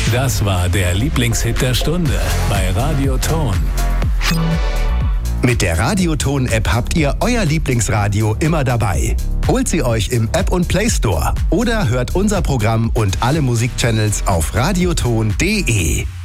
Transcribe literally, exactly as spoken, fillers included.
Das war der Lieblingshit der Stunde bei Radio Ton. Mit der Radioton-App habt ihr euer Lieblingsradio immer dabei. Holt sie euch im App und Play Store oder hört unser Programm und alle Musikchannels auf radioton punkt de.